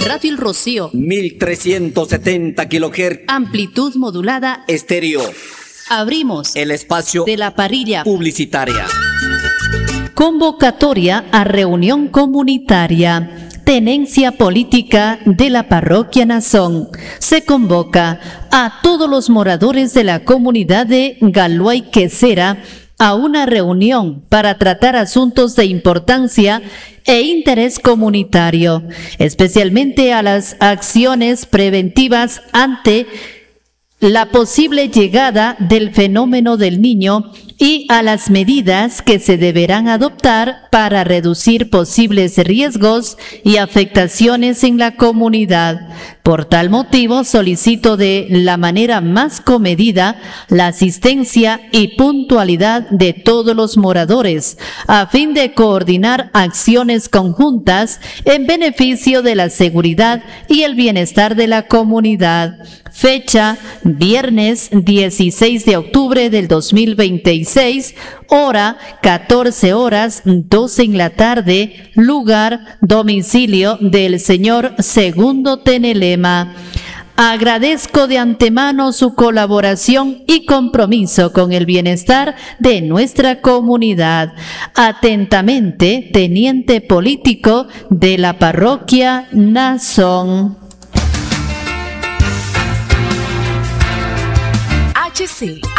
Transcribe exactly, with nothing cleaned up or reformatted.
Radio El Rocío, mil trescientos setenta kilohertz, amplitud modulada, estéreo. Abrimos el espacio de la parrilla publicitaria. Convocatoria a reunión comunitaria. Tenencia política de la Parroquia Nazón. Se convoca a todos los moradores de la comunidad de Galuay Quesera a una reunión para tratar asuntos de importancia e interés comunitario, especialmente a las acciones preventivas ante la posible llegada del fenómeno del Niño y a las medidas que se deberán adoptar para reducir posibles riesgos y afectaciones en la comunidad. Por tal motivo, solicito de la manera más comedida la asistencia y puntualidad de todos los moradores, a fin de coordinar acciones conjuntas en beneficio de la seguridad y el bienestar de la comunidad. Fecha: viernes dieciséis de octubre del dos mil veintiséis, hora catorce horas doce en la tarde, lugar domicilio del señor Segundo Tenelema. Agradezco de antemano su colaboración y compromiso con el bienestar de nuestra comunidad. Atentamente, teniente político de la Parroquia Nazón. H C